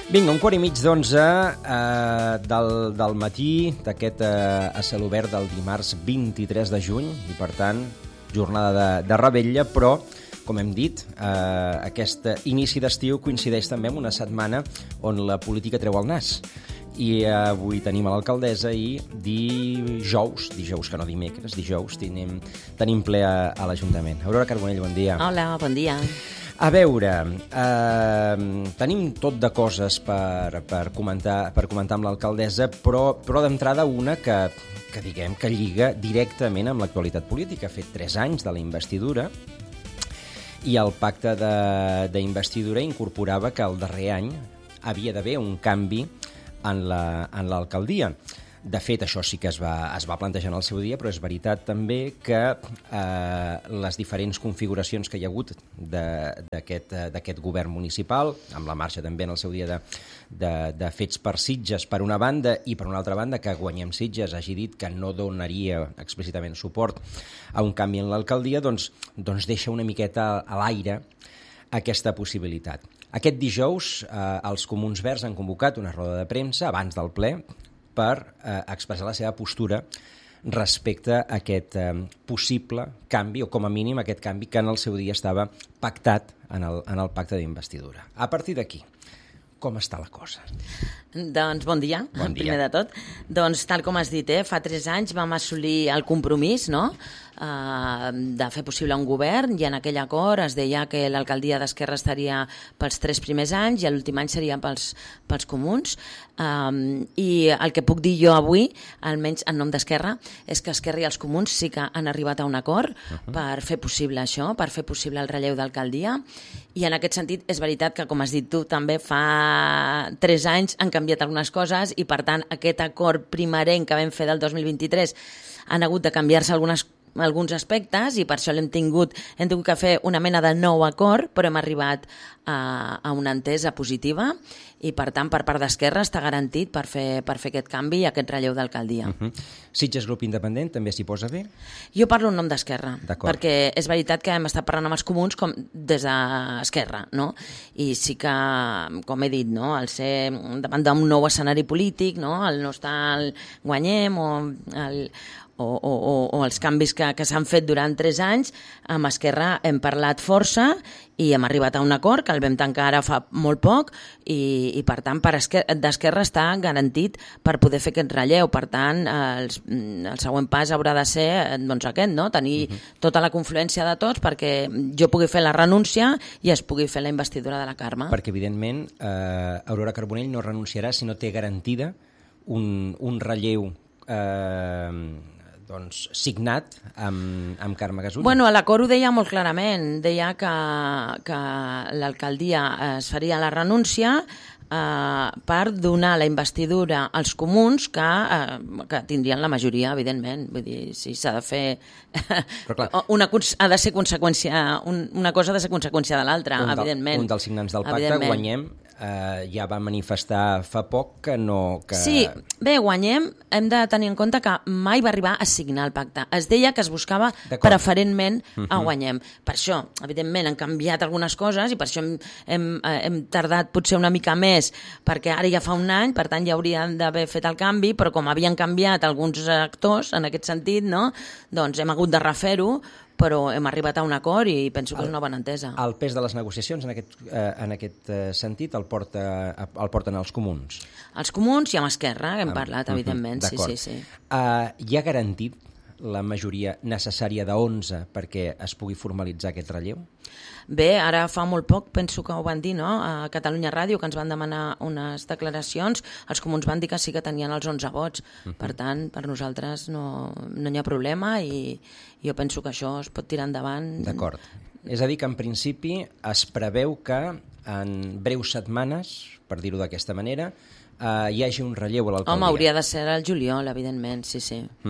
Vinga, 11:15 del matí d'aquest a cel obert del dimarts 23 de juny i, per tant, jornada de revetlla, però, com hem dit, aquest inici d'estiu coincideix també amb una setmana on la política treu el nas. I avui tenim a l'alcaldessa i dijous, que no dimecres, dijous, tenim ple a l'Ajuntament. Aurora Carbonell, bon dia. Hola, bon dia. A veure, tenim tot de coses per comentar amb l'alcaldessa, però d'entrada una que diguem que lliga directament amb l'actualitat política. Ha fet 3 anys de la investidura i el pacte d'investidura incorporava que el darrer any havia d'haver un canvi en l'alcaldia. De fet, això sí que es va plantejar en el seu dia, però és veritat també que les diferents configuracions que hi ha hagut d'aquest govern municipal, amb la marxa també en el seu dia de fets per Sitges per una banda i per una altra banda que Guanyem Sitges hagi dit que no donaria explícitament suport a un canvi en l'alcaldia, doncs deixa una miqueta a l'aire aquesta possibilitat. Aquest dijous els Comuns Verds han convocat una roda de premsa abans del ple per expressar la seva postura respecte a aquest possible canvi, o com a mínim aquest canvi que en el seu dia estava pactat en el pacte d'investidura. A partir d'aquí, com està la cosa? Doncs bon dia, primer de tot. Doncs tal com has dit, fa 3 anys vam assolir el compromís, no?, de fer possible un govern, i en aquell acord es deia que l'alcaldia d'Esquerra estaria pels 3 primers anys i l'últim any seria pels comuns. I el que puc dir jo avui, almenys en nom d'Esquerra, és que Esquerra i els comuns sí que han arribat a un acord per fer possible això, per fer possible el relleu d'alcaldia, i en aquest sentit és veritat que, com has dit tu, també fa 3 anys han canviat algunes coses i, per tant, aquest acord primerenc que vam fer del 2023 han hagut de canviar-se alguns aspectes i per això hem tingut que fer una mena de nou acord, però hem arribat a una entesa positiva i, per tant, per part d'Esquerra està garantit per fer aquest canvi i aquest relleu d'alcaldia. Sitges Grup Independent també s'hi posa bé? Jo parlo en nom d'Esquerra, perquè és veritat que hem estat parlant amb els comuns com des d'Esquerra, no? I sí que, com he dit, no?, al ser davant d'un nou escenari polític, no?, el no estar al Guanyem o els canvis que s'han fet durant 3 anys, amb Esquerra hem parlat força i hem arribat a un acord que el vam tancar ara fa molt poc i per tant, d'Esquerra està garantit per poder fer aquest relleu. Per tant, el següent pas haurà de ser aquest, no?, tenir tota la confluència de tots perquè jo pugui fer la renúncia i es pugui fer la investidura de la Carme. Perquè, evidentment, Aurora Carbonell no renunciarà si no té garantida un relleu signat amb Carme Gasull. Bueno, l'acord ho deia molt clarament. Deia que l'alcaldia es faria la renúncia per donar la investidura als comuns que tindrien la majoria, evidentment. Vull dir, si s'ha de fer... ha de ser conseqüència... Una cosa ha de ser conseqüència de l'altra, evidentment. Un dels signants del pacte, Guanyem, ja va manifestar fa poc que no... Sí, bé, Guanyem, hem de tenir en compte que mai va arribar a signar el pacte. Es deia que es buscava preferentment a Guanyem. Per això, evidentment, han canviat algunes coses i per això hem tardat potser una mica més, perquè ara ja fa un any, per tant ja haurien d'haver fet el canvi, però com havien canviat alguns actors en aquest sentit, no?, doncs hem hagut de refer-ho, però hem arribat a un acord i penso que és una bona entesa. El pes de les negociacions en aquest sentit el porten els comuns? Els comuns i amb Esquerra, hem parlat, evidentment. Sí. Hi ha garantit la majoria necessària de 11 perquè es pugui formalitzar aquest relleu? Bé, ara fa molt poc, penso que ho van dir, no?, a Catalunya Ràdio, que ens van demanar unes declaracions. Els comuns van dir que sí que tenien els 11 vots. Per tant, per nosaltres no hi ha problema i jo penso que això es pot tirar endavant. D'acord. És a dir, que en principi es preveu que en breus setmanes, per dir-ho d'aquesta manera, hi hagi un relleu a l'alcaldia. Home, hauria de ser el juliol, evidentment, sí.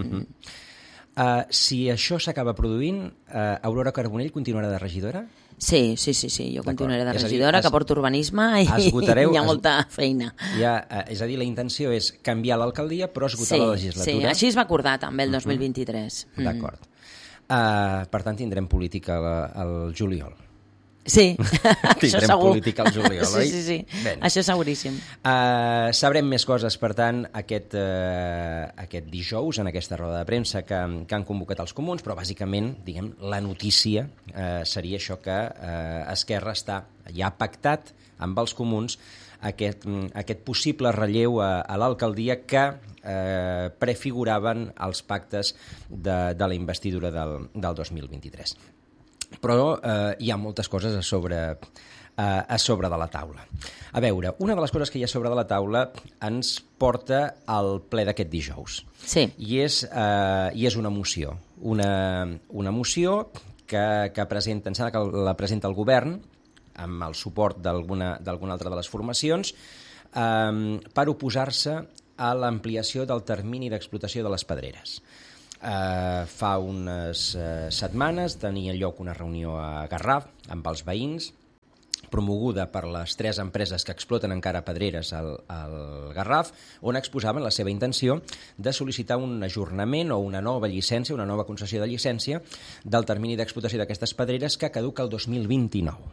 Si això s'acaba produint, Aurora Carbonell continuarà de regidora? Sí, jo continuaré de regidora, que porto urbanisme i hi ha molta feina. És a dir, la intenció és canviar l'alcaldia però esgotar la legislatura? Sí, així es va acordar també el 2023. D'acord. Per tant, tindrem política al juliol? Sí, això Tindrem segur. política al juliol, oi? Sí. Això seguríssim. Sabrem més coses, per tant, aquest dijous, en aquesta roda de premsa que han convocat els comuns, però bàsicament, diguem, la notícia seria això que Esquerra està ja pactat amb els comuns aquest possible relleu a l'alcaldia que prefiguraven els pactes de la investidura del 2023. Però hi ha moltes coses a sobre de la taula. A veure, una de les coses que hi ha sobre de la taula ens porta al ple d'aquest dijous. Sí. I és una moció. Una moció que presenta, em sembla que la presenta el govern, amb el suport d'alguna altra de les formacions, per oposar-se a l'ampliació del termini d'explotació de les pedreres. Fa unes setmanes tenia lloc una reunió a Garraf amb els veïns, promoguda per les 3 empreses que exploten encara pedreres al Garraf, on exposaven la seva intenció de sol·licitar un ajornament o una nova llicència, una nova concessió de llicència del termini d'explotació d'aquestes pedreres que caduca el 2029.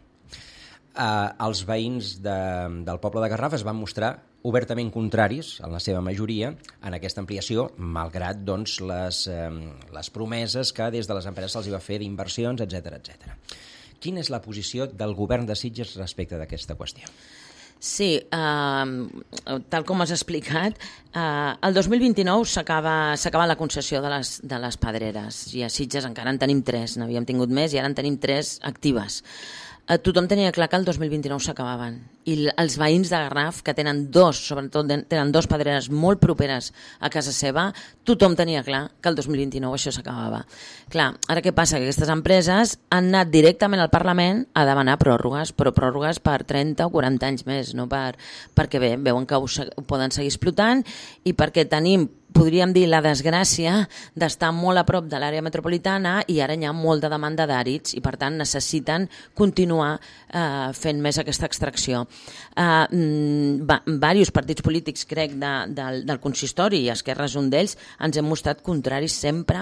Els veïns del poble de Garraf es van mostrar obertament contraris, en la seva majoria, en aquesta ampliació, malgrat doncs, les promeses que des de les empreses se'ls va fer d'inversions, etc. Quina és la posició del govern de Sitges respecte d'aquesta qüestió? Sí, tal com has explicat, el 2029 s'acaba la concessió de les pedreres i a Sitges encara en tenim 3, n'havíem tingut més i ara en tenim 3 actives. Tothom tenia clar que el 2029 s'acabaven i els veïns de Garraf, que tenen sobretot tenen 2 pedreres molt properes a casa seva, tothom tenia clar que el 2029 això s'acabava. Clar, ara què passa? Que aquestes empreses han anat directament al Parlament a demanar pròrrogues, però pròrrogues per 30 o 40 anys més, no perquè veuen que ho poden seguir explotant i perquè tenim, podríem dir, la desgràcia d'estar molt a prop de l'àrea metropolitana i ara hi ha molta demanda d'àrids i per tant necessiten continuar fent més aquesta extracció. Diversos partits polítics, crec, del consistori, i Esquerra és un d'ells, ens hem mostrat contraris sempre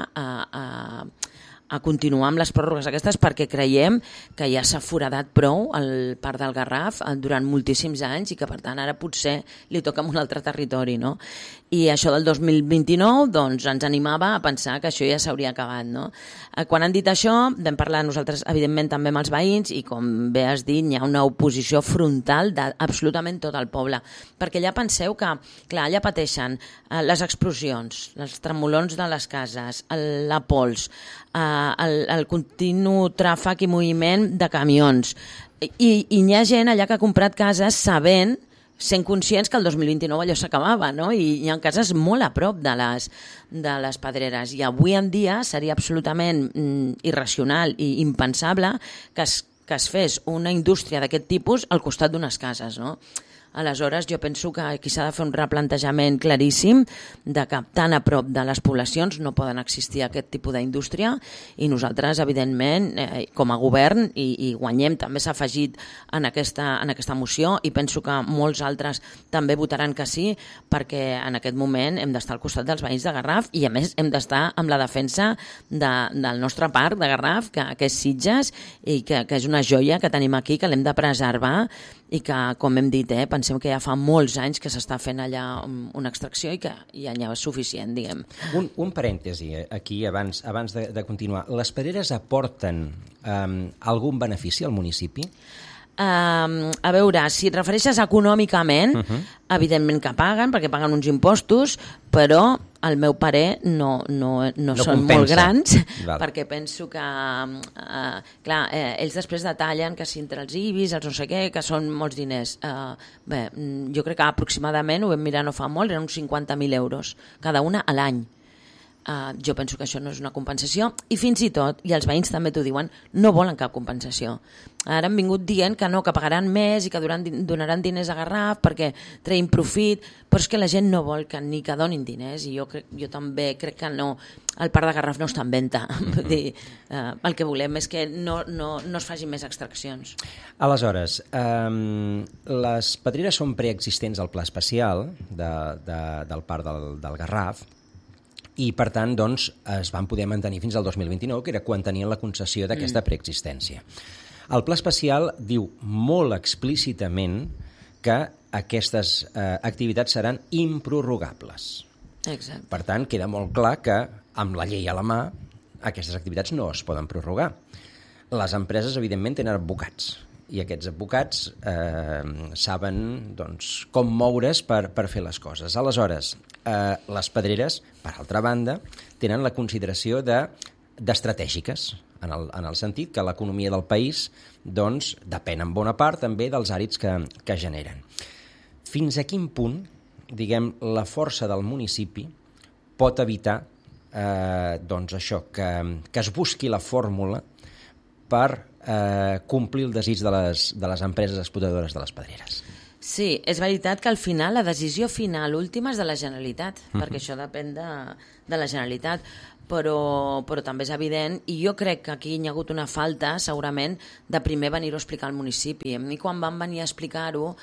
a continuar amb les pròrrogues aquestes perquè creiem que ja s'ha foradat prou el parc del Garraf durant moltíssims anys i que per tant ara potser li toca en un altre territori, no? I això del 2029 doncs, ens animava a pensar que això ja s'hauria acabat, no? Quan han dit això vam parlar nosaltres evidentment també amb els veïns i com bé has dit hi ha una oposició frontal d'absolutament tot el poble, perquè ja penseu que clar, allà pateixen les explosions, els tremolons de les cases, la pols, el continu tràfic i moviment de camions i hi ha gent allà que ha comprat cases sent conscients que el 2029 allò s'acabava, no? I hi ha cases molt a prop de les pedreres i avui en dia seria absolutament irracional i impensable que es fes una indústria d'aquest tipus al costat d'unes cases, no? Aleshores, jo penso que aquí s'ha de fer un replantejament claríssim de que tan a prop de les poblacions no poden existir aquest tipus d'indústria i nosaltres, evidentment, com a govern, i Guanyem també s'ha afegit en aquesta moció i penso que molts altres també votaran que sí perquè en aquest moment hem d'estar al costat dels veïns de Garraf i a més hem d'estar amb la defensa del nostre parc de Garraf, que és Sitges i que és una joia que tenim aquí, que l'hem de preservar i que, com hem dit, pensem que ja fa molts anys que s'està fent allà una extracció i que ja n'hi ha suficient, diguem. Un parèntesi aquí, abans de continuar. Les pedreres aporten algun benefici al municipi? A veure, si et refereixes econòmicament, evidentment que paguen, perquè paguen uns impostos, però al meu parer no són molt grans, perquè penso que clar, ells després detallen que si entre els IBIs, els no sé què, que són molts diners. Bé, jo crec que aproximadament, ho vam mirar no fa molt, eren uns 50.000 euros cada una a l'any. Jo penso que això no és una compensació i fins i tot, i els veïns també t'ho diuen, no volen cap compensació. Ara han vingut dient que no, que pagaran més i que donaran diners a Garraf perquè treguin profit, però és que la gent no vol ni que donin diners i jo també crec que no, el parc de Garraf no està en venda. Vull dir, el que volem és que no es facin més extraccions. Aleshores, les pedreres són preexistents al pla especial del parc del Garraf i, per tant, doncs, es van poder mantenir fins al 2029, que era quan tenien la concessió d'aquesta preexistència. El pla especial diu molt explícitament que aquestes activitats seran improrrogables. Exacte. Per tant, queda molt clar que amb la llei a la mà aquestes activitats no es poden prorrogar. Les empreses, evidentment, tenen advocats i aquests advocats saben com moure's per fer les coses. Aleshores, les pedreres, per altra banda, tenen la consideració d'estratègiques, en el sentit que l'economia del país depèn en bona part també dels àrids que generen. Fins a quin punt, diguem, la força del municipi pot evitar això, que es busqui la fórmula per complir el desig de les empreses explotadores de les pedreres. Sí, és veritat que al final la decisió final última és de la Generalitat, perquè això depèn de la Generalitat, però també és evident, i jo crec que aquí hi ha hagut una falta, segurament, de primer venir-ho a explicar al municipi. A mi quan van venir a explicar-ho,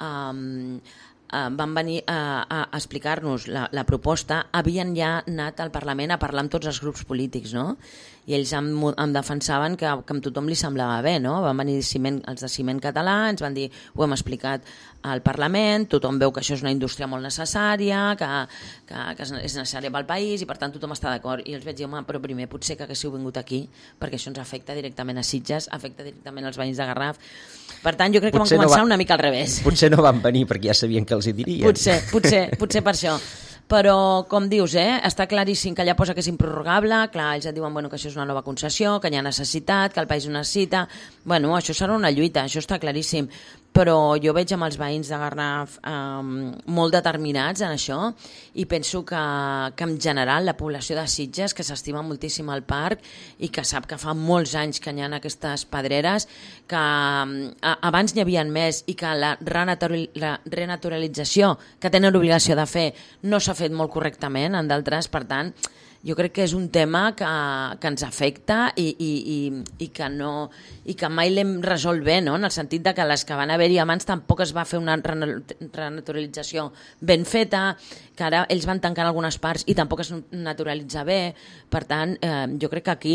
van venir a explicar-nos la proposta, havien ja anat al Parlament a parlar amb tots els grups polítics, no? I ells em defensaven que a tothom li semblava bé, no? Van venir els de Ciment Català, ens van dir, ho hem explicat al Parlament, tothom veu que això és una indústria molt necessària, que és necessària pel país, i per tant tothom està d'acord. I els vaig dir, home, però primer potser que haguéssiu vingut aquí, perquè això ens afecta directament a Sitges, afecta directament als veïns de Garraf. Per tant, jo crec que van començar una mica al revés. Potser no van venir perquè ja sabien que els hi dirien. Potser per això. Però, com dius, està claríssim que allà posa que és improrrogable, clar, ells et diuen que això és una nova concessió, que hi ha necessitat, que el país ho necessita. Bueno, això serà una lluita, això està claríssim. Però jo veig amb els veïns de Garraf molt determinats en això i penso que en general la població de Sitges, que s'estima moltíssim al parc i que sap que fa molts anys que hi ha aquestes pedreres, que abans n'hi havia més i que la renaturalització que tenen l'obligació de fer no s'ha fet molt correctament en d'altres, per tant, jo crec que és un tema que ens afecta i que mai l'hem resolt bé, no? En el sentit de que les que van haver-hi abans tampoc es va fer una renaturalització ben feta, que ara ells van tancant algunes parts i tampoc es naturalitza bé. Per tant, jo crec que aquí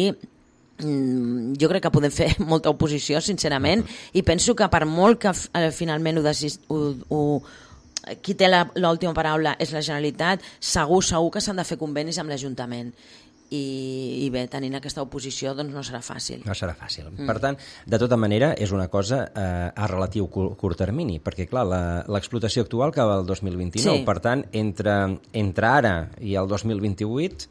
podem fer molta oposició, sincerament, i penso que per molt que finalment qui té l'última paraula és la Generalitat, segur que s'han de fer convenis amb l'Ajuntament. I bé, tenint aquesta oposició doncs no serà fàcil. No serà fàcil. Per tant, de tota manera, és una cosa a relatiu curt termini, perquè clar, l'explotació actual acaba el 2029, sí. Per tant, entre ara i el 2028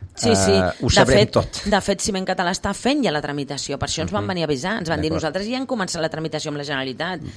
ho sabrem tot. De fet, Ciment Català està fent ja la tramitació, per això ens van venir a avisar, ens van dir nosaltres ja hem començat la tramitació amb la Generalitat.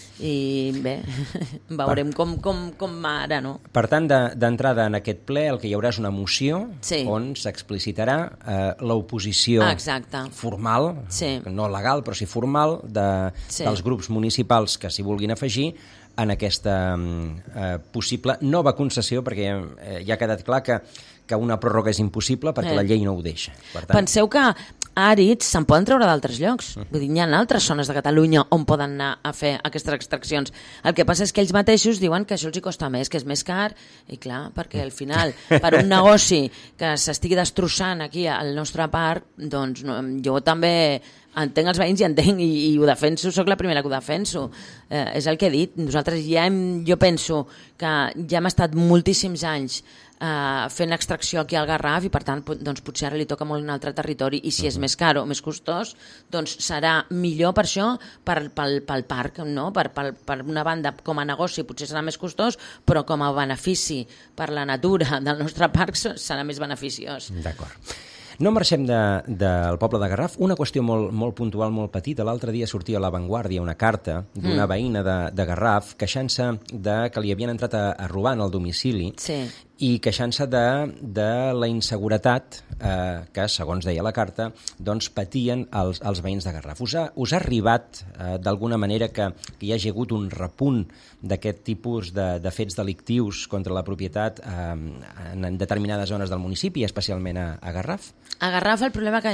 I bé, veurem com va ara, no? Per tant, d'entrada en aquest ple el que hi haurà és una moció on s'explicitarà l'oposició formal, no legal, però sí formal, dels grups municipals que s'hi vulguin afegir en aquesta possible nova concessió, perquè ja ha quedat clar que una pròrroga és impossible perquè la llei no ho deixa. Penseu que àrids se'n poden treure d'altres llocs. Vull dir, hi ha altres zones de Catalunya on poden anar a fer aquestes extraccions. El que passa és que ells mateixos diuen que això els hi costa més, que és més car, i clar, perquè al final, per un negoci que s'estigui destrossant aquí al nostre parc, doncs jo també entenc els veïns i entenc i ho defenso, sóc la primera que ho defenso. És el que he dit. Nosaltres jo penso que ja hem estat moltíssims anys fent extracció aquí al Garraf i per tant doncs, potser ara li toca molt un altre territori i si és més car o més costós doncs serà millor per això pel parc, no? Per una banda com a negoci potser serà més costós però com a benefici per la natura del nostre parc serà més beneficiós. D'acord. No marxem del poble de Garraf. Una qüestió molt puntual, molt petita. L'altre dia sortia a La Vanguardia una carta d'una veïna de Garraf queixant-se que li havien entrat a robar en el domicili i queixant-se de la inseguretat que, segons deia la carta, doncs patien els veïns de Garraf. Us ha arribat d'alguna manera que hi hagi hagut un repunt d'aquest tipus de fets delictius contra la propietat en determinades zones del municipi, especialment a Garraf? A Garraf el problema que hi ha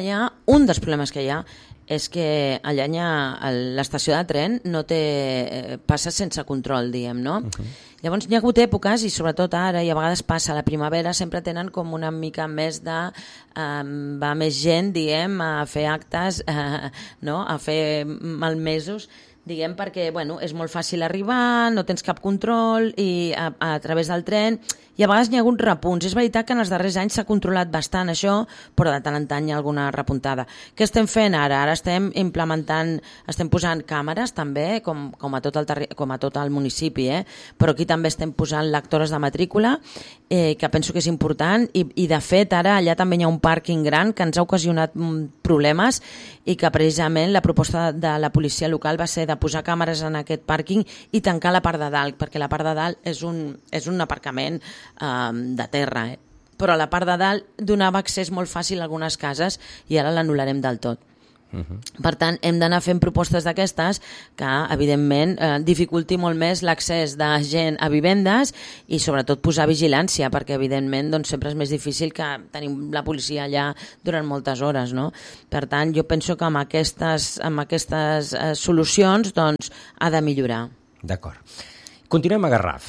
un dels problemes que hi ha és que allà l'estació de tren passa sense control, diguem, no? Llavors hi ha hagut èpoques, i sobretot ara, i a vegades passa a la primavera, sempre tenen com una mica més de... va més gent, diguem, a fer actes, no? A fer malmesos, diguem, perquè és molt fàcil arribar, no tens cap control i a través del tren, i a vegades hi ha hagut repunts. És veritat que en els darrers anys s'ha controlat bastant això, però de tant en tant hi ha alguna repuntada. Què estem fent ara? Ara estem posant càmeres també, com a tot el municipi, però aquí també estem posant lectores de matrícula, que penso que és important, i de fet ara allà també hi ha un pàrquing gran que ens ha ocasionat problemes, i que precisament la proposta de la policia local va ser de posar càmeres en aquest pàrquing i tancar la part de dalt, perquè la part de dalt és un aparcament de terra, però la part de dalt donava accés molt fàcil a algunes cases i ara l'anul·larem del tot. Per tant, hem d'anar fent propostes d'aquestes que, evidentment, dificulti molt més l'accés de gent a vivendes i, sobretot, posar vigilància, perquè, evidentment, sempre és més difícil que tenim la policia allà durant moltes hores, no? Per tant, jo penso que amb aquestes solucions ha de millorar. D'acord. Continuem a Garraf.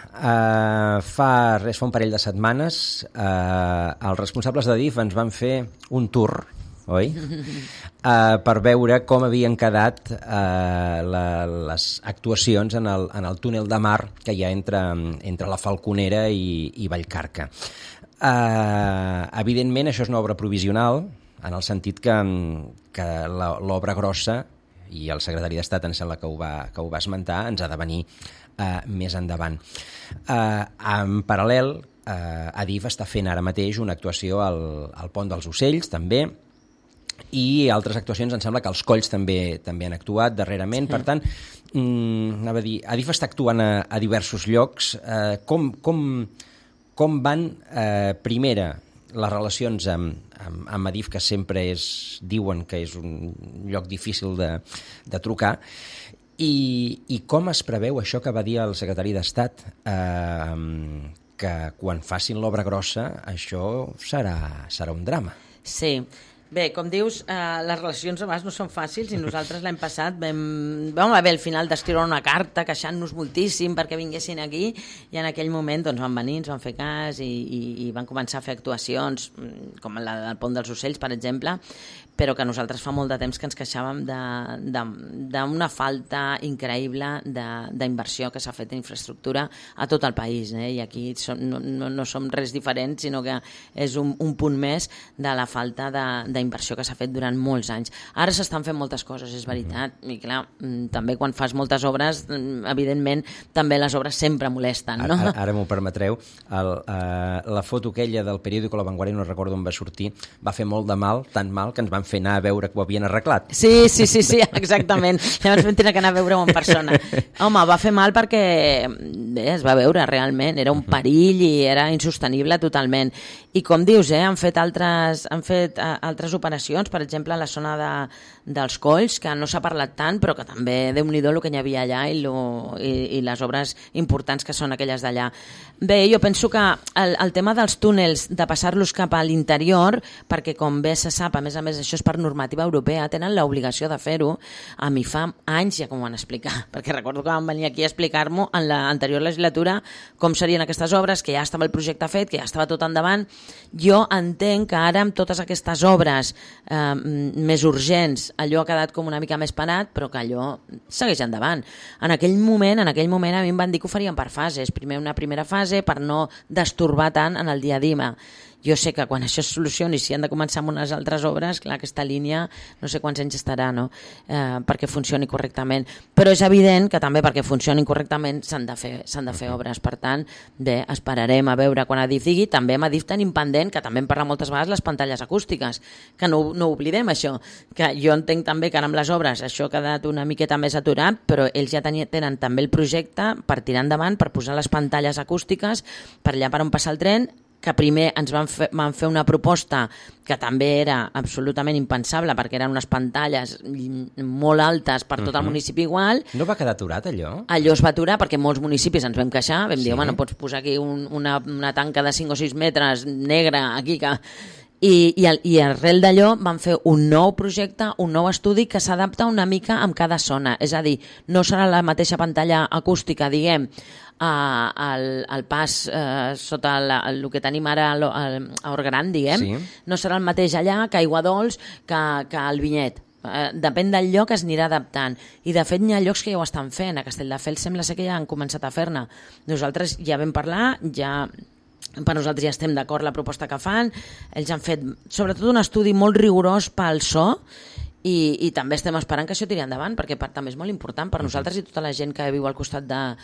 Fa un parell de setmanes els responsables d'Adif ens van fer un tour, oi? Per veure com havien quedat les actuacions en el túnel de mar que hi ha entre la Falconera i Vallcarca. Evidentment, això és una obra provisional, en el sentit que l'obra grossa, i el secretari d'Estat em sembla que ho va esmentar, ens ha de venir més endavant. En paral·lel, Adif està fent ara mateix una actuació al Pont dels Ocells, també, i altres actuacions, em sembla que els Colls també han actuat darrerament. Sí. Per tant, anava a dir, Adif està actuant a diversos llocs. Com van, primera, les relacions amb Adif, que sempre diuen que és un lloc difícil de trucar, i com es preveu això que va dir el secretari d'Estat, que quan facin l'obra grossa això serà un drama. Sí. Bé, com dius, les relacions a vegades no són fàcils, i nosaltres l'any passat vam haver al final d'escriure una carta queixant-nos moltíssim perquè vinguessin aquí, i en aquell moment van venir, ens van fer cas i van començar a fer actuacions com la del Pont dels Ocells, per exemple, però que nosaltres fa molt de temps que ens queixàvem d'una falta increïble d'inversió que s'ha fet en infraestructura a tot el país, i aquí no som res diferent, sinó que és un punt més de la falta d'inversió que s'ha fet durant molts anys. Ara s'estan fent moltes coses, és veritat, i clar, també quan fas moltes obres, evidentment, també les obres sempre molesten, no? Ara m'ho permetreu, la foto aquella del periòdico La Vanguardia, no recordo on va sortir, va fer molt de mal, tant mal, que ens van fer anar a veure que ho havien arreglat. Sí, exactament. Llavors vam tenir que anar a veure-ho en persona. Home, va fer mal perquè es va veure realment, era un perill i era insostenible totalment. I com dius, han fet altres operacions, per exemple, a la zona dels Colls, que no s'ha parlat tant, però que també, Déu-n'hi-do, el que hi havia allà i les obres importants que són aquelles d'allà. Bé, jo penso que el tema dels túnels, de passar-los cap a l'interior, perquè com bé se sap, a més, això és per normativa europea, tenen l'obligació de fer-ho. A mi fa anys ja que m'ho van explicar, perquè recordo que van venir aquí a explicar-m'ho en l'anterior legislatura com serien aquestes obres, que ja estava el projecte fet, que ja estava tot endavant. Jo entenc que ara amb totes aquestes obres més urgents allò ha quedat com una mica més parat, però que allò segueix endavant. En aquell moment a mi em van dir que ho farien per fases. Primer una primera fase per no destorbar tant en el dia a dia. Jo sé que quan això es solucioni, si han de començar amb unes altres obres, clar, aquesta línia no sé quants anys estarà, no? Perquè funcioni correctament. Però és evident que també perquè funcionin correctament s'han de fer obres. Per tant, bé, esperarem a veure quan Adif digui. També amb Adif tenim pendent, que també en parla moltes vegades, les pantalles acústiques, que no oblidem això, que jo entenc també que ara amb les obres això ha quedat una miqueta més aturat, però ells ja tenen també el projecte per tirar endavant, per posar les pantalles acústiques per allà per on passa el tren, que primer ens van fer una proposta que també era absolutament impensable perquè eren unes pantalles molt altes per tot el municipi igual. No va quedar aturat allò? Allò es va aturar perquè molts municipis ens vam queixar, vam dir, home, no pots posar aquí una tanca de 5 o 6 metres negra aquí que... I arrel d'allò vam fer un nou projecte, un nou estudi que s'adapta una mica amb cada zona. És a dir, no serà la mateixa pantalla acústica, diguem, al pas sota el que tenim ara a Orgran, diguem. Sí. No serà el mateix allà que Aiguadols que al Vinyet. Depèn del lloc es anirà adaptant, i de fet hi ha llocs que ja ho estan fent. A Castelldefels sembla ser que ja han començat a fer-ne. Nosaltres ja vam parlar, per nosaltres ja estem d'acord la proposta que fan. Ells han fet sobretot un estudi molt rigorós pel so, i també estem esperant que això tiri endavant, perquè també és molt important per nosaltres i tota la gent que viu al costat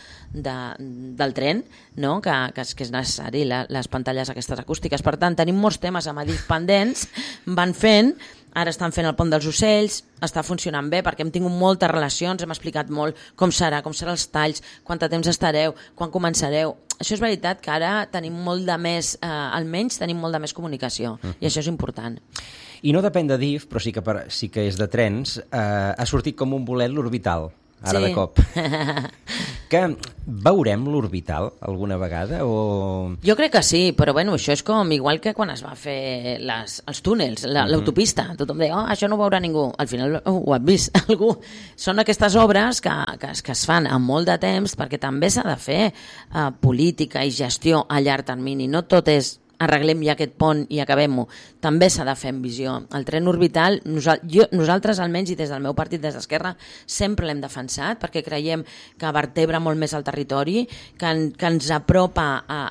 del tren, no? que és necessari les pantalles aquestes acústiques. Per tant, tenim molts temes a Madrid pendents, van fent. Ara estan fent el Pont dels Ocells, està funcionant bé perquè hem tingut moltes relacions, hem explicat molt com seran els talls, quant de temps estareu, quan començareu. Això és veritat que ara tenim molt de més, almenys tenim molt de més comunicació, i això és important. I no depèn de DIF, però sí que és de trens, ha sortit com un bolet l'Orbital, ara de cop. Que veurem l'Orbital alguna vegada? Jo crec que sí, però bueno, això és com igual que quan es va fer els túnels, l'autopista. Tothom deia, això no ho veurà ningú. Al final ho ha vist algú. Són aquestes obres que es fan amb molt de temps, perquè també s'ha de fer política i gestió a llarg termini. No tot és arreglem ja aquest pont i acabem-ho. També s'ha de fer amb visió. El tren orbital, nosaltres almenys, i des del meu partit, des d'Esquerra, sempre l'hem defensat, perquè creiem que vertebra molt més el territori, que ens apropa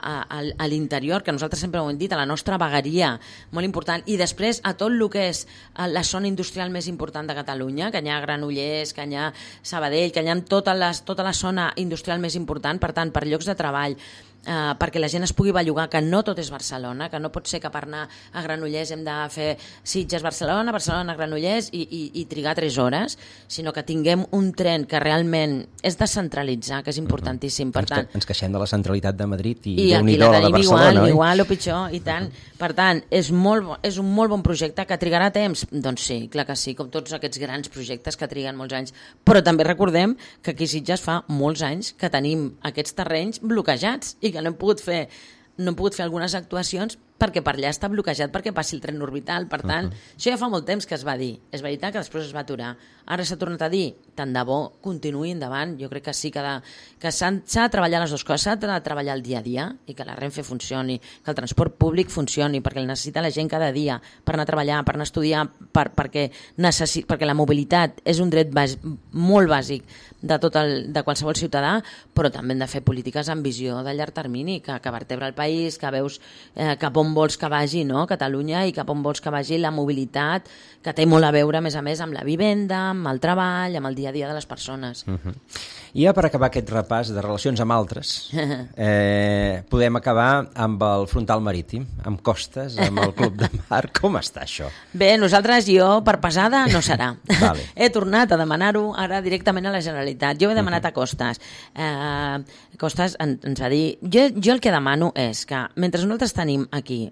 a l'interior, que nosaltres sempre ho hem dit, a la nostra vegueria, molt important, i després a tot el que és la zona industrial més important de Catalunya, que hi ha Granollers, que hi ha Sabadell, que hi ha tota la zona industrial més important, per tant, per llocs de treball, perquè la gent es pugui bellugar, que no tot és Barcelona, que no pot ser que per anar a Granollers hem de fer Sitges-Barcelona, Barcelona-Granollers i trigar 3 hores, sinó que tinguem un tren que realment és descentralitzar, que és importantíssim. Per tant, ens queixem de la centralitat de Madrid i Déu-n'hi-do la de Barcelona, igual o pitjor, i tant. Per tant, és un molt bon projecte. Que trigarà temps? Doncs sí, clar que sí, com tots aquests grans projectes que triguen molts anys. Però també recordem que aquí a Sitges fa molts anys que tenim aquests terrenys bloquejats i que no hem pogut fer algunes actuacions perquè per allà està bloquejat perquè passi el tren orbital. Per tant, això ja fa molt temps que es va dir. És veritat que després es va aturar. Ara s'ha tornat a dir, tant de bo, continuï endavant. Jo crec que sí que s'ha de treballar les dues coses. S'ha de treballar el dia a dia i que la Renfe funcioni, que el transport públic funcioni, perquè el necessita la gent cada dia per anar a treballar, per anar a estudiar, perquè la mobilitat és un dret molt bàsic de qualsevol ciutadà, però també hem de fer polítiques amb visió de llarg termini, que vertebra el país, que veus cap on vols que vagi, no? Catalunya, i cap on vols que vagi la mobilitat, que té molt a veure, a més, amb la vivenda, amb el treball, amb el dia a dia de les persones. I ja per acabar aquest repàs de relacions amb altres, podem acabar amb el frontal marítim, amb costes, amb el Club de Mar. Com està això? Bé, jo per pesada no serà. Vale. He tornat a demanar-ho ara directament a la Generalitat. Jo he demanat a Costes. Costes ens va dir... Jo el que demano és que, mentre nosaltres tenim aquí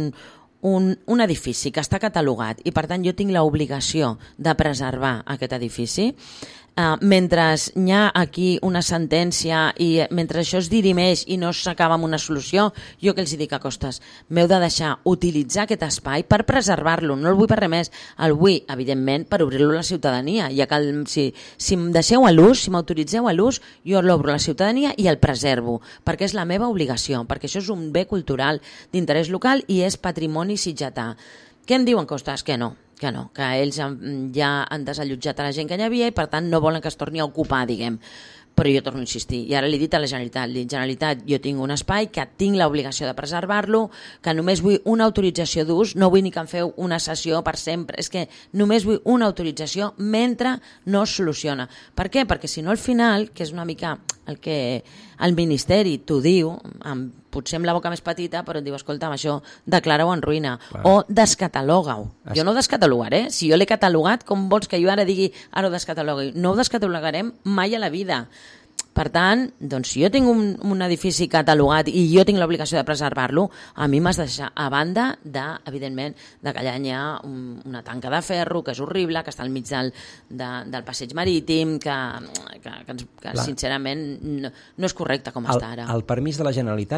un edifici que està catalogat i, per tant, jo tinc l'obligació de preservar aquest edifici, mentre hi ha aquí una sentència i mentre això es dirimeix i no s'acaba amb una solució, jo que els dic a Costes, m'heu de deixar utilitzar aquest espai per preservar-lo, no el vull per res més, el vull, evidentment, per obrir-lo a la ciutadania, ja que si em deixeu a l'ús, si m'autoritzeu a l'ús, jo l'obro a la ciutadania i el preservo, perquè és la meva obligació, perquè això és un bé cultural d'interès local i és patrimoni sitgetà. Què em diuen Costes? Que no, que ells ja han desallotjat a la gent que hi havia i per tant no volen que es torni a ocupar, diguem. Però jo torno a insistir, i ara li he dit a la Generalitat, jo tinc un espai que tinc l'obligació de preservar-lo, que només vull una autorització d'ús, no vull ni que em feu una sessió per sempre, és que només vull una autorització mentre no es soluciona. Per què? Perquè si no al final, que és una mica el que el Ministeri t'ho diu, potser amb la boca més petita, però et diu, escolta'm, això declara-ho en ruïna, o descataloga-ho. Jo no ho descatalogaré, si jo l'he catalogat, com vols que jo ara digui, ara ho descatalogui? No ho descatalogarem mai a la vida. Per tant, doncs, si jo tinc un edifici catalogat i jo tinc l'obligació de preservar-lo, a mi m'has de deixar a banda evidentment, que allà hi ha una tanca de ferro, que és horrible, que està al mig del passeig marítim, que sincerament no és correcte com està ara. El permís de la Generalitat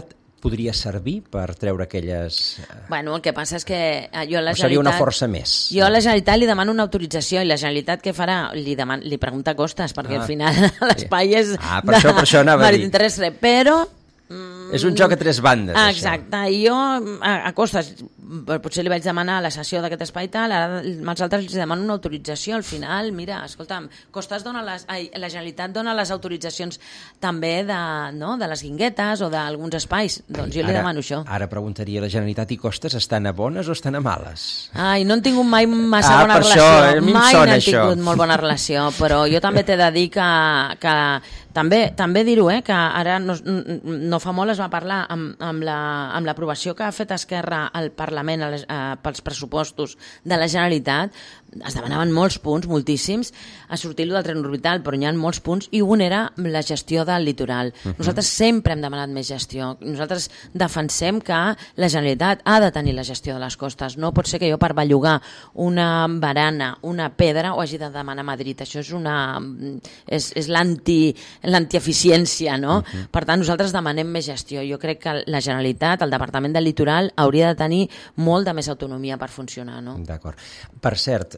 podria servir per treure aquelles... Bueno, el que passa és que jo a la Generalitat... seria una força més? Jo a la Generalitat li demano una autorització i la Generalitat què farà? Li pregunta costes, perquè al final l'espai és per això anava a dir. marítim terrestre, però... És un joc a tres bandes, exacte, i jo a costes potser li vaig demanar la cessió d'aquest espai tal, ara als altres els demano una autorització, al final, mira, escolta'm, la Generalitat dona les autoritzacions també de les guinguetes o d'alguns espais, doncs jo li demano això. Ara preguntaria, la Generalitat i Costes estan a bones o estan a males? Ai, no han tingut mai massa bona relació, mai no han tingut molt bona relació, però jo també t'he de dir que també dir-ho, que ara no fa molt es va parlar amb l'aprovació que ha fet Esquerra al Parlament pels pressupostos de la Generalitat. Es demanaven molts punts, moltíssims, a sortir del tren orbital, però n'hi ha molts punts, i un era la gestió del litoral. Nosaltres sempre hem demanat més gestió. Nosaltres defensem que la Generalitat ha de tenir la gestió de les costes. No pot ser que jo per bellugar una barana, una pedra, ho hagi de demanar a Madrid. Això és l'antieficiència, no? Per tant, nosaltres demanem més gestió. Jo crec que la Generalitat, el Departament del Litoral, hauria de tenir molt de més autonomia per funcionar, no? D'acord. Per cert,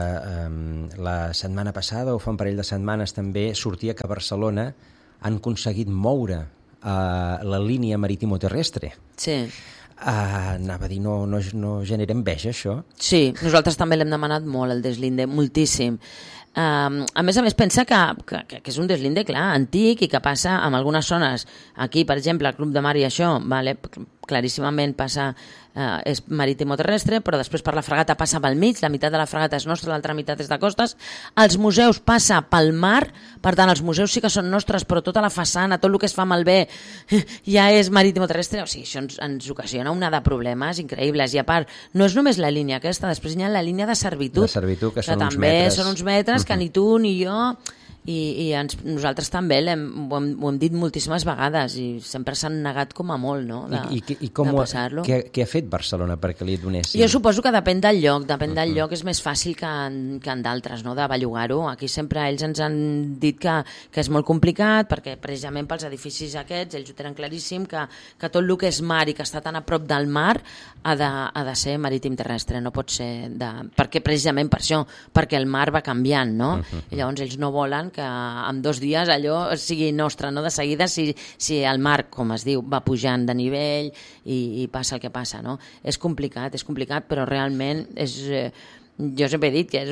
la setmana passada, o fa un parell de setmanes també, sortia que a Barcelona han aconseguit moure la línia marítimo-terrestre. Sí. Anava a dir, no genera enveja, això? Sí, nosaltres també l'hem demanat molt, el deslinde, moltíssim. A més, pensa que és un deslinde, clar, antic i que passa en algunes zones. Aquí, per exemple, el Club de Mar i això, claríssimament passa, és marítimo-terrestre, però després per la fragata passa pel mig, la meitat de la fragata és nostra, l'altra meitat és de costes. Els museus passa pel mar, per tant, els museus sí que són nostres, però tota la façana, tot el que es fa malbé ja és marítimo-terrestre. O sigui, això ens ocasiona una de problemes increïbles. I a part, no és només la línia aquesta, després hi ha la línia de servitud. De servitud, que són uns també metres. Són uns metres que ni tu ni jo... I nosaltres també ho hem dit moltíssimes vegades i sempre s'han negat com a molt, no? I com què ha fet Barcelona perquè li donessin? Jo suposo que depèn del lloc, és més fàcil que en d'altres, no? De bellugar-ho. Aquí sempre ells ens han dit que és molt complicat perquè precisament pels edificis aquests ells ho tenen claríssim que tot el que és mar i que està tan a prop del mar ha de ser marítim terrestre, no pot ser perquè precisament per això, perquè el mar va canviant, no? I llavors ells no volen que en 2 dies allò sigui nostre, no? De seguida, si el mar, com es diu, va pujant de nivell i passa el que passa, no? És complicat, però realment jo sempre he dit que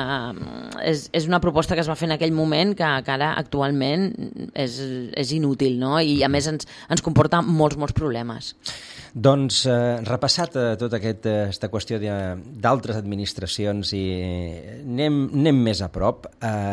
és una proposta que es va fer en aquell moment que ara actualment és inútil, no? I a més ens comporta molts problemes. Doncs repassat tota aquesta qüestió d'altres administracions i anem més a prop.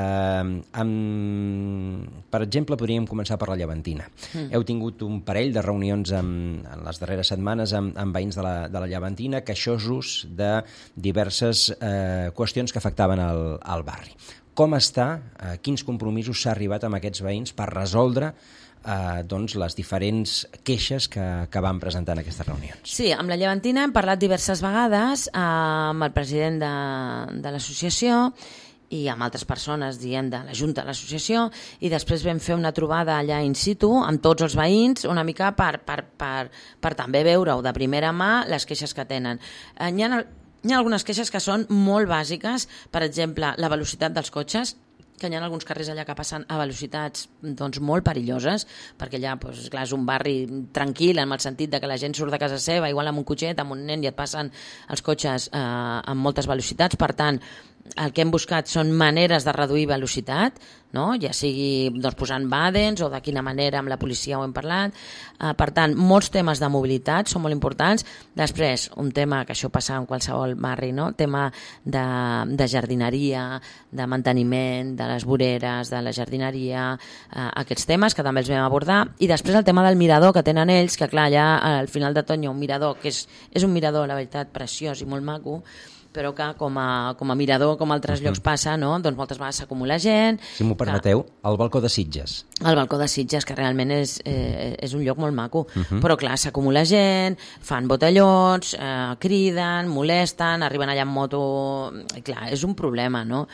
Per exemple, podríem començar per la Llevantina. Heu tingut un parell de reunions en les darreres setmanes amb veïns de la Llevantina queixosos de diverses qüestions que afectaven al barri. Com està? Quins compromisos s'ha arribat amb aquests veïns per resoldre les diferents queixes que van presentar en aquestes reunions? Sí, amb la Llevantina hem parlat diverses vegades amb el president de l'associació i amb altres persones, de la Junta de l'Associació, i després vam fer una trobada allà in situ amb tots els veïns, una mica per també veure-ho de primera mà les queixes que tenen. Hi ha algunes queixes que són molt bàsiques, per exemple, la velocitat dels cotxes, que hi ha alguns carrers allà que passen a velocitats molt perilloses, perquè allà clar, és un barri tranquil, en el sentit de que la gent surt de casa seva, igual amb un cotxet, amb un nen, i et passen els cotxes amb moltes velocitats. Per tant, el que hem buscat són maneres de reduir velocitat, no? Ja sigui posant bàdens o de quina manera amb la policia ho hem parlat. Per tant, molts temes de mobilitat són molt importants. Després, un tema que això passa en qualsevol barri, no? Tema de jardineria, de manteniment, de les voreres, de la jardineria, aquests temes que també els vam abordar. I després el tema del mirador que tenen ells, que clar, allà al final de tot hi ha un mirador, que és un mirador, la veritat, preciós i molt maco, però que com a mirador, com altres llocs passa, no? Doncs moltes vegades s'acumula gent. Si m'ho permeteu, el balcó de Sitges. El balcó de Sitges, que realment és un lloc molt maco. Però clar, s'acumula gent, fan botellons, criden, molesten, arriben allà en moto... Clar, és un problema, no?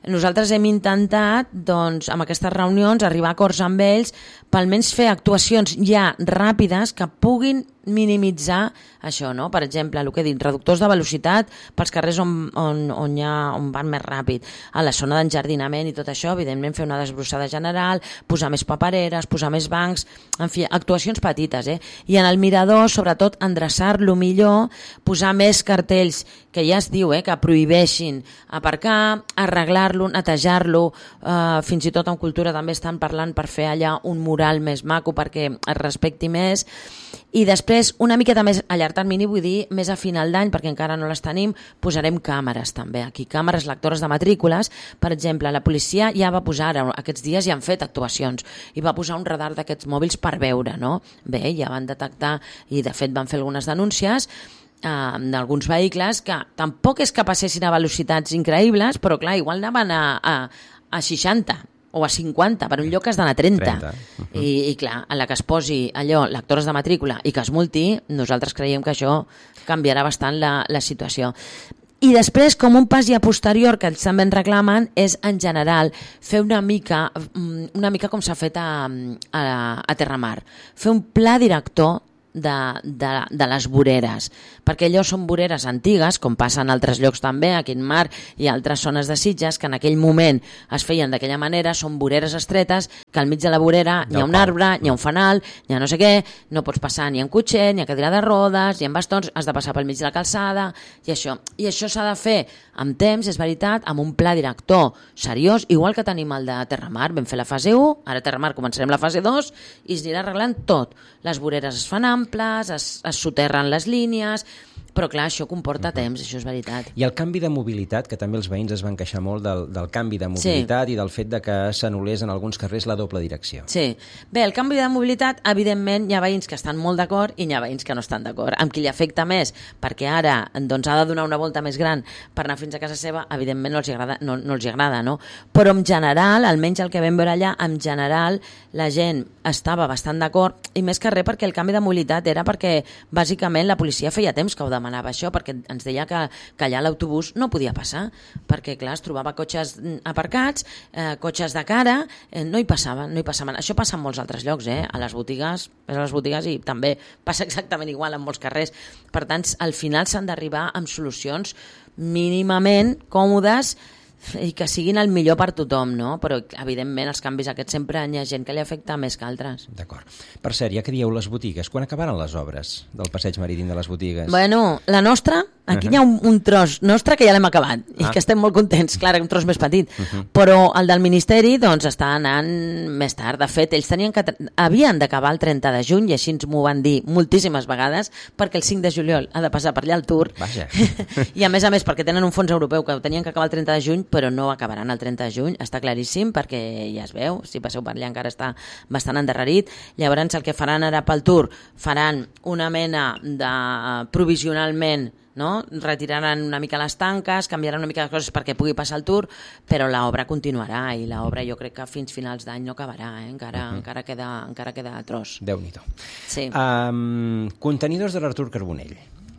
nosaltres hem intentat, doncs, amb aquestes reunions, arribar a acords amb ells per almenys fer actuacions ja ràpides que puguin minimitzar això, no? Per exemple, el que he dit, reductors de velocitat pels carrers on van més ràpid, a la zona d'enjardinament i tot això, evidentment fer una desbrossada general, posar més papereres, posar més bancs, en fi, actuacions petites, i en el mirador, sobretot, endreçar-lo millor, posar més cartells que ja es diu, que prohibeixin aparcar, arreglar-lo, netejar-lo, fins i tot en cultura també estan parlant per fer allà un mural més maco perquè es respecti més. I després, una miqueta més a llarg termini, vull dir, més a final d'any, perquè encara no les tenim, posarem càmeres també aquí, càmeres lectores de matrícules. Per exemple, la policia ja va posar, aquests dies ja han fet actuacions, i va posar un radar d'aquests mòbils per veure, no? Bé, ja van detectar, i de fet van fer algunes denúncies, d'alguns vehicles que tampoc és que passessin a velocitats increïbles, però clar, igual anaven a 60 o a 50, per un lloc que has d'anar a 30. I clar, en la que es posi allò, lectores de matrícula, i que es multi, nosaltres creiem que això canviarà bastant la situació. I després, com un pas ja posterior que ells també en reclamen, és en general fer una mica com s'ha fet a Terramar, fer un pla director de les voreres, perquè allò són voreres antigues, com passa en altres llocs també, aquí en Mar i altres zones de Sitges, que en aquell moment es feien d'aquella manera, són voreres estretes, que al mig de la vorera hi ha un arbre, hi ha un fanal, hi ha no sé què, no pots passar ni en cotxet, ni a cadira de rodes, ni en bastons, has de passar pel mig de la calçada, i això s'ha de fer amb temps, és veritat, amb un pla director seriós, igual que tenim el de Terramar. Vam fer la fase 1, ara a Terramar començarem la fase 2 i es anirà arreglant tot. Les voreres es fan amples, es soterren les línies, però clar, això comporta temps, això és veritat. I el canvi de mobilitat, que també els veïns es van queixar molt del canvi de mobilitat i del fet de que s'anul·lés en alguns carrers la doble direcció. Sí. Bé, el canvi de mobilitat, evidentment, hi ha veïns que estan molt d'acord i hi ha veïns que no estan d'acord. Amb qui li afecta més, perquè ara doncs, ha de donar una volta més gran per anar fins a casa seva, evidentment no els agrada, no? Però en general, almenys el que vam veure allà, en general la gent estava bastant d'acord, i més que res perquè el canvi de mobilitat era perquè bàsicament la policia feia temps que ho demanava això, perquè ens deia que allà l'autobús no podia passar, perquè clar, es trobava cotxes aparcats, cotxes de cara, no hi passaven. Això passa en molts altres llocs, a les botigues i també passa exactament igual en molts carrers. Per tant, al final s'han d'arribar amb solucions mínimament còmodes i que siguin el millor per tothom, no? Però evidentment els canvis aquests sempre hi ha gent que li afecta més que altres. D'acord. Per cert, ja que dieu les botigues, quan acabaran les obres del passeig marítim de les botigues? Bueno, la nostra, aquí hi ha un tros nostre que ja l'hem acabat i que estem molt contents, clar, un tros més petit, però el del Ministeri doncs està anant més tard. De fet, ells havien d'acabar el 30 de juny i així ens m'ho van dir moltíssimes vegades, perquè el 5 de juliol ha de passar per allà el Tour. Vaja. I a més, perquè tenen un fons europeu que tenien que acabar el 30 de juny, però no acabaran el 30 de juny, està claríssim, perquè ja es veu, si passeu per allà encara està bastant endarrerit. Llavors el que faran ara pel Tour, faran una mena de provisionalment, no? Retiraran una mica les tanques, canviaran una mica les coses perquè pugui passar el Tour, però l'obra continuarà i l'obra jo crec que fins finals d'any no acabarà, encara queda tros. Déu-n'hi-do. Sí. Contenidors de l'Artur Carbonell.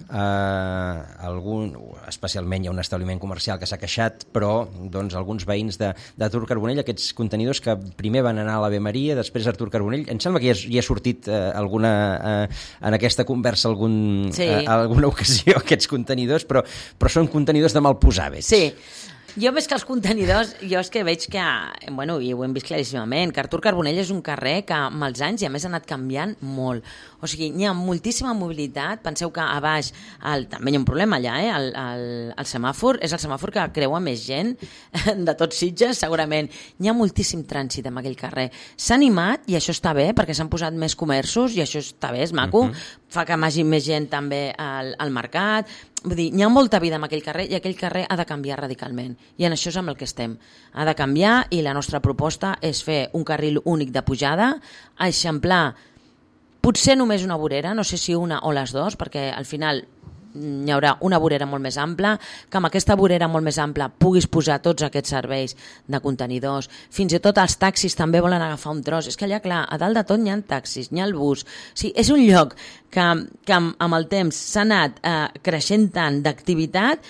Especialment hi ha un establiment comercial que s'ha queixat, però doncs, alguns veïns d'Artur Carbonell, aquests contenidors que primer van anar a l'Ave Maria, després Artur Carbonell, em sembla que ja ha sortit en aquesta conversa alguna ocasió aquests contenidors, però són contenidors de mal posar, veig. Sí. Jo més que els contenidors, jo és que veig que, bueno, i ho hem vist claríssimament, que Artur Carbonell és un carrer que amb els anys i a més ha anat canviant molt. O sigui, hi ha moltíssima mobilitat. Penseu que a baix també hi ha un problema allà, el semàfor, és el semàfor que creua més gent de tots Sitges, segurament. Hi ha moltíssim trànsit en aquell carrer. S'ha animat, i això està bé, perquè s'han posat més comerços, i això està bé, és maco, fa que hi hagi més gent també al mercat. Vull dir, hi ha molta vida en aquell carrer i aquell carrer ha de canviar radicalment. I en això és amb el que estem. Ha de canviar i la nostra proposta és fer un carril únic de pujada, eixamplar potser només una vorera, no sé si una o les dues, perquè al final hi haurà una vorera molt més ampla, que amb aquesta vorera molt més ampla puguis posar tots aquests serveis de contenidors. Fins i tot els taxis també volen agafar un tros. És que allà, clar, a dalt de tot hi ha taxis, hi ha el bus. O sigui, és un lloc que amb el temps s'ha anat creixent tant d'activitat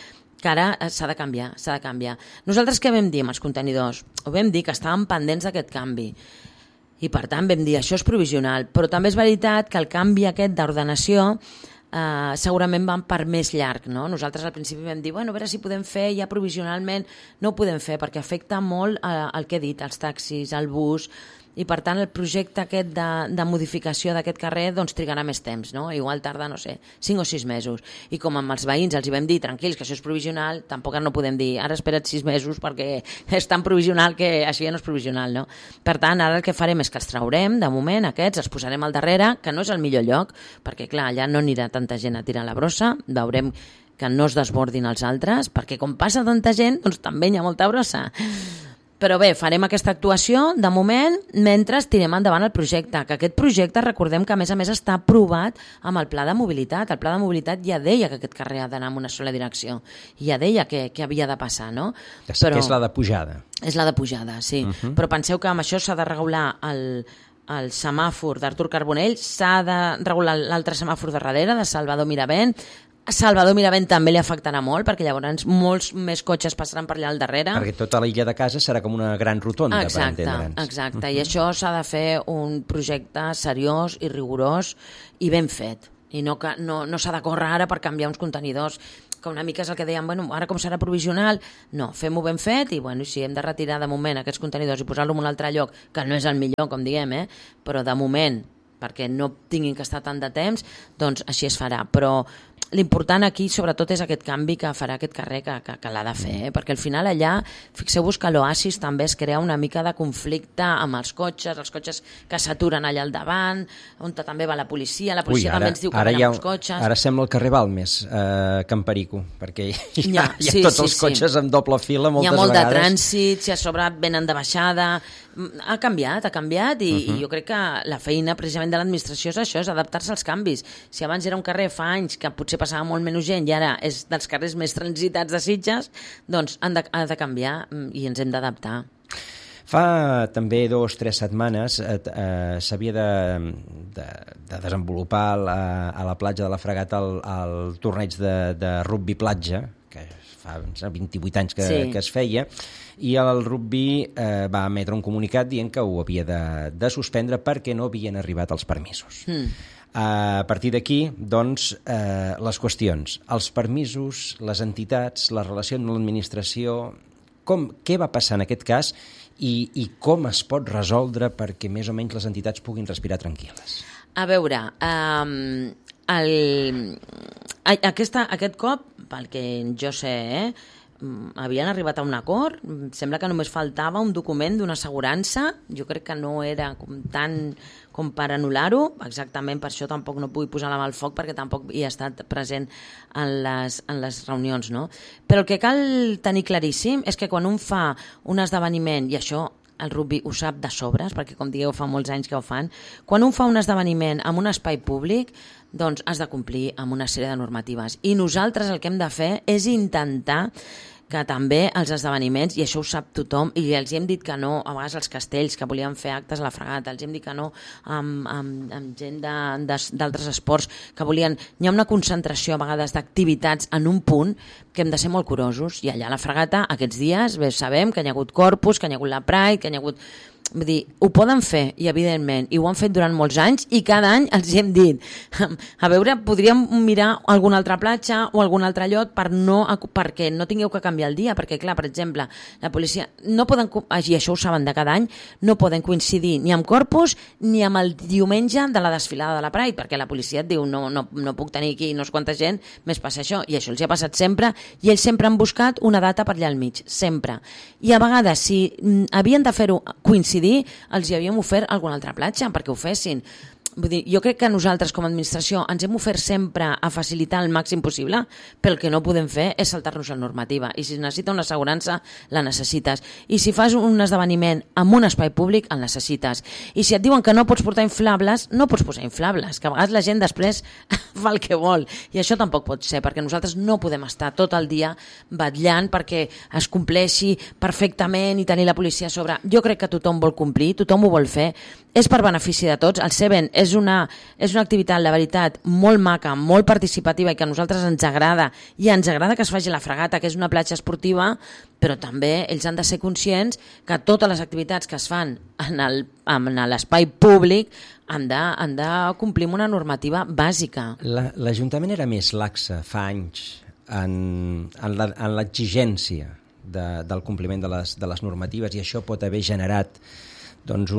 que ara s'ha de canviar, s'ha de canviar. Nosaltres què vam dir amb els contenidors? Ho vam dir que estàvem pendents d'aquest canvi. I per tant vam dir això és provisional, però també és veritat que el canvi aquest d'ordenació segurament van per més llarg, no? Nosaltres al principi vam dir, bueno, a veure si podem fer ja provisionalment, no ho podem fer perquè afecta molt el que he dit, els taxis, el bus, i per tant el projecte aquest de modificació d'aquest carrer doncs trigarà més temps, no? Igual tarda, no sé, 5 o 6 mesos. I com amb els veïns els hi vam dir, tranquils, que això és provisional, tampoc no podem dir, ara espera't 6 mesos perquè és tan provisional que això ja no és provisional, no? Per tant, ara el que farem és que els traurem, de moment, aquests, els posarem al darrere, que no és el millor lloc, perquè clar, allà no anirà tanta gent a tirar la brossa, veurem que no es desbordin els altres, perquè com passa tanta gent, doncs també hi ha molta brossa. Però bé, farem aquesta actuació, de moment, mentre tirem endavant el projecte, que aquest projecte, recordem que a més està aprovat amb el pla de mobilitat. El pla de mobilitat ja deia que aquest carrer ha d'anar en una sola direcció, ja deia que havia de passar, no? Que és la de pujada. És la de pujada, sí. Però penseu que amb això s'ha de regular el semàfor d'Artur Carbonell, s'ha de regular l'altre semàfor de darrere, de Salvador Miravent. A Salvador Miravent també li afectarà molt, perquè llavors molts més cotxes passaran per allà al darrere. Perquè tota l'illa de casa serà com una gran rotonda, per entendre'ns. Exacte, i això s'ha de fer un projecte seriós i rigorós i ben fet. I no s'ha de córrer ara per canviar uns contenidors, que una mica és el que deien, bueno, ara com serà provisional, no, fem-ho ben fet i bueno, si hem de retirar de moment aquests contenidors i posar-los en un altre lloc, que no és el millor, com diguem, però de moment, perquè no tinguin que estar tant de temps, doncs així es farà. Però l'important aquí, sobretot, és aquest canvi que farà aquest carrer que l'ha de fer, perquè al final allà, fixeu-vos que l'Oasis també es crea una mica de conflicte amb els cotxes que s'aturen allà al davant, on també va la policia també ens diu que van amb els cotxes. Ara sembla el carrer Balmes, Can Perico, perquè hi ha tots els cotxes en doble fila moltes vegades. Hi ha molt de trànsit, si a sobre venen de baixada. Ha canviat i jo crec que la feina precisament de l'administració és això, és adaptar-se als canvis. Si abans era un carrer fa anys que potser passava molt menys gent i ara és dels carrers més transitats de Sitges, doncs ha de canviar i ens hem d'adaptar. Fa també 2 o 3 setmanes s'havia de desenvolupar a la platja de la Fragata el torneig de rugbi platja, que fa 28 anys que es feia, i el rugbi va emetre un comunicat dient que ho havia de suspendre perquè no havien arribat els permisos. A partir d'aquí, doncs, les qüestions, els permisos, les entitats, la relació amb l'administració, què va passar en aquest cas i com es pot resoldre perquè més o menys les entitats puguin respirar tranquil·les? A veure, aquest cop, pel que jo sé, havien arribat a un acord, sembla que només faltava un document d'una assegurança, jo crec que no era tant com per anul·lar-ho, exactament per això tampoc no vull posar la mà al foc perquè tampoc hi he estat present en les reunions, no? Però el que cal tenir claríssim és que quan un fa un esdeveniment, i això el rugbi ho sap de sobres, perquè com digueu fa molts anys que ho fan, quan un fa un esdeveniment en un espai públic, doncs has de complir amb una sèrie de normatives. I nosaltres el que hem de fer és intentar que també els esdeveniments, i això ho sap tothom, i els hem dit que no, a vegades els castells que volien fer actes a la Fragata, els hem dit que no amb gent d'altres esports que volien... Hi ha una concentració a vegades d'activitats en un punt que hem de ser molt curosos, i allà a la Fragata aquests dies sabem que hi ha hagut Corpus, que hi ha hagut la Pride, que hi ha hagut... Vull dir, ho poden fer, i evidentment, i ho han fet durant molts anys, i cada any els hem dit, a veure, podríem mirar alguna altra platja o algun altre lloc perquè no tingueu que canviar el dia, perquè clar, per exemple, la policia no poden, i això ho saben de cada any, no poden coincidir ni amb Corpus ni amb el diumenge de la desfilada de la Pride, perquè la policia et diu, no puc tenir aquí no sé quanta gent, més passa això, i això els ha passat sempre, i ells sempre han buscat una data per allà al mig, sempre. I a vegades, si havien de fer-ho coincidir, els hi havíem ofert alguna altra platja perquè ho fessin. Vull dir, jo crec que nosaltres com a administració ens hem ofert sempre a facilitar el màxim possible, però el que no podem fer és saltar-nos la normativa, i si necessita una assegurança la necessites, i si fas un esdeveniment en un espai públic el necessites, i si et diuen que no pots portar inflables, no pots posar inflables, que a vegades la gent després fa el que vol, i això tampoc pot ser, perquè nosaltres no podem estar tot el dia vetllant perquè es compleixi perfectament i tenir la policia a sobre. Jo crec que tothom vol complir, tothom ho vol fer, és per benefici de tots. El Seven és una activitat, la veritat, molt maca, molt participativa i que a nosaltres ens agrada, i ens agrada que es faci la fregata, que és una platja esportiva, però també ells han de ser conscients que totes les activitats que es fan en l'espai públic han de complir amb una normativa bàsica. L'Ajuntament era més laxa fa anys en l'exigència del compliment de les normatives, i això pot haver generat doncs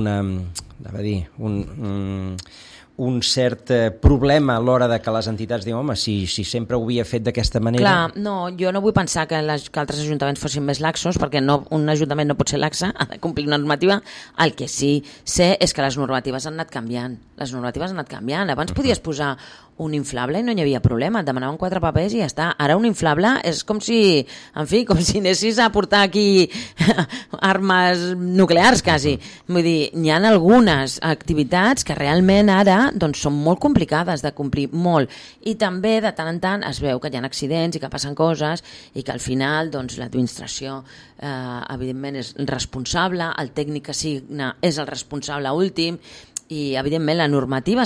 un cert problema a l'hora de que les entitats diuen, home, si sempre ho havia fet d'aquesta manera... Clar, no, jo no vull pensar que altres ajuntaments fossin més laxos, perquè un ajuntament no pot ser laxa, ha de complir una normativa. El que sí sé és que les normatives han anat canviant. Abans podies posar un inflable i no hi havia problema, et demanaven 4 papers i ja està. Ara un inflable és com si anessis a portar aquí armes nuclears, quasi. Vull dir, hi ha algunes activitats que realment ara són molt complicades de complir, molt. I també, de tant en tant, es veu que hi ha accidents i que passen coses i que al final l'administració evidentment és responsable, el tècnic que signa és el responsable últim, i evidentment la normativa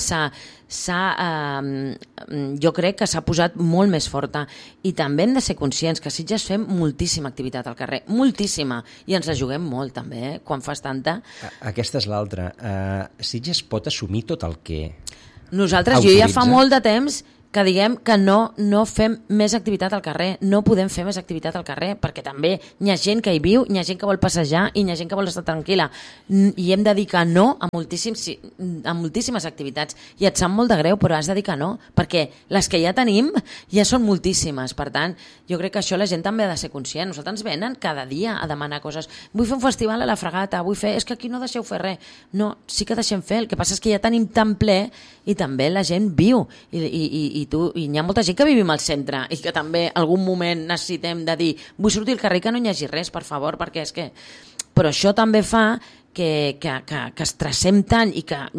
jo crec que s'ha posat molt més forta, i també hem de ser conscients que a Sitges fem moltíssima activitat al carrer, moltíssima, i ens la juguem molt també, quan fas tanta. Aquesta és l'altra. Sitges pot assumir tot el que nosaltres, jo ja fa molt de temps que diguem que no fem més activitat al carrer, no podem fer més activitat al carrer, perquè també hi ha gent que hi viu, hi ha gent que vol passejar i hi ha gent que vol estar tranquil·la, i hem de dir que no a moltíssimes activitats, i et sap molt de greu, però has de dir que no, perquè les que ja tenim ja són moltíssimes. Per tant, jo crec que això la gent també ha de ser conscient. Nosaltres ens venen cada dia a demanar coses, vull fer un festival a la Fregata, és que aquí no deixeu fer res. No, sí que deixem fer, el que passa és que ja tenim tan ple i també la gent viu, i hi ha molta gent que vivim al centre i que també algun moment necessitem de dir, vull sortir al carrer, que no hi hagi res, per favor, perquè és que... Però això també fa que estressem tant i que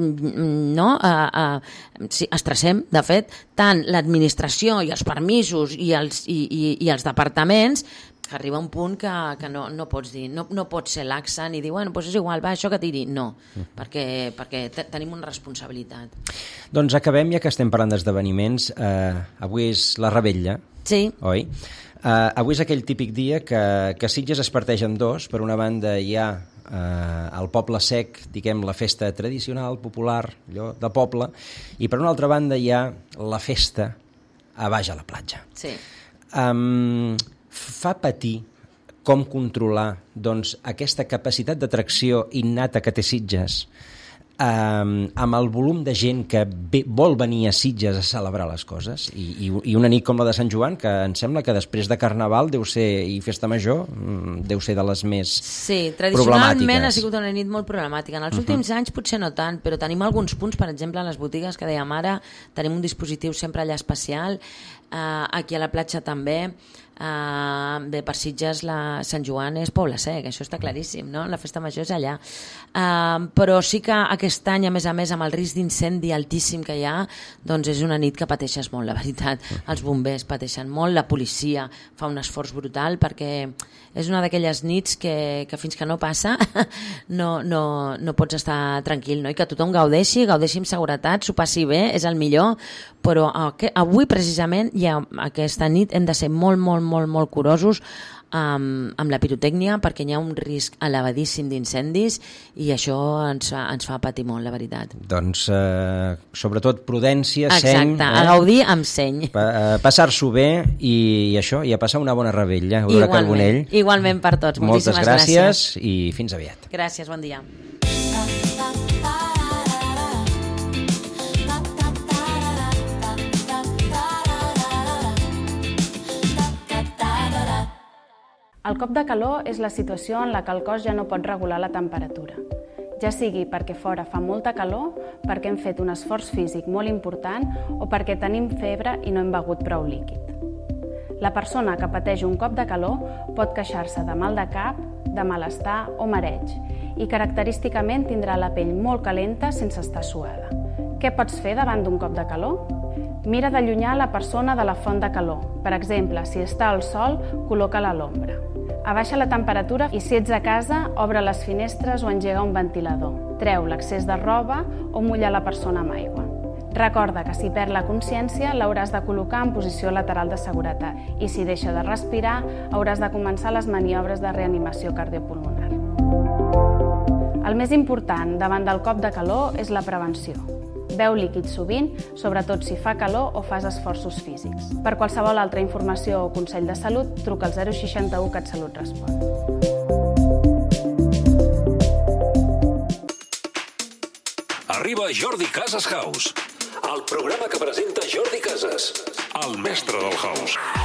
estressem, de fet, tant l'administració i els permisos i els departaments, que arriba un punt que no pots dir, no pots ser laxa ni dir, bueno, doncs és igual, va, això que tiri. No, perquè tenim una responsabilitat. Doncs acabem, ja que estem parlant d'esdeveniments. Avui és la Revetlla, sí. Oi? Avui és aquell típic dia que Sitges es parteix en dos. Per una banda hi ha al Poble Sec, diguem, la festa tradicional, popular, allò de poble, i per una altra banda hi ha la festa a baix a la platja. Sí. Fa patir com controlar aquesta capacitat d'atracció innata que té Sitges amb el volum de gent que vol venir a Sitges a celebrar les coses, i una nit com la de Sant Joan, que em sembla que després de Carnaval i Festa Major deu ser de les més problemàtiques. Sí, tradicionalment ha sigut una nit molt problemàtica. En els últims anys potser no tant, però tenim alguns punts, per exemple, a les botigues que dèiem ara, tenim un dispositiu sempre allà especial, aquí a la platja també. Bé, per Sitges Sant Joan és Poble Sec, això està claríssim, no? La festa major és allà, però sí que aquest any, a més, amb el risc d'incendi altíssim que hi ha, doncs és una nit que pateixes molt, la veritat. Els bombers pateixen molt, la policia fa un esforç brutal, perquè és una d'aquelles nits que fins que no passa no pots estar tranquil, no? I que tothom gaudeixi amb seguretat, s'ho passi bé, és el millor, però avui precisament aquesta nit hem de ser molt curosos amb la pirotècnia, perquè hi ha un risc elevadíssim d'incendis i això ens fa patir molt, la veritat. Doncs sobretot prudència, seny. Exacte, a gaudir amb seny. Passar-s'ho bé i això, i a passar una bona revetlla. Igualment per tots. Moltíssimes gràcies i fins aviat. Gràcies, bon dia. El cop de calor és la situació en la que el cos ja no pot regular la temperatura, ja sigui perquè fora fa molta calor, perquè hem fet un esforç físic molt important o perquè tenim febre i no hem begut prou líquid. La persona que pateix un cop de calor pot queixar-se de mal de cap, de malestar o mareig i característicament tindrà la pell molt calenta sense estar suada. Què pots fer davant d'un cop de calor? Mira d'allunyar la persona de la font de calor. Per exemple, si està al sol, col·loca-la a l'ombra. Abaixa la temperatura i si ets a casa, obre les finestres o engega un ventilador. Treu l'excés de roba o mulla la persona amb aigua. Recorda que si perd la consciència l'hauràs de col·locar en posició lateral de seguretat i si deixa de respirar hauràs de començar les maniobres de reanimació cardiopulmonar. El més important davant del cop de calor és la prevenció. Beu líquid sovint, sobretot si fa calor o fas esforços físics. Per qualsevol altra informació o consell de salut, truca al 061 CatSalut Respon. Arriba Jordi Casas House, el programa que presenta Jordi Casas, el mestre del house.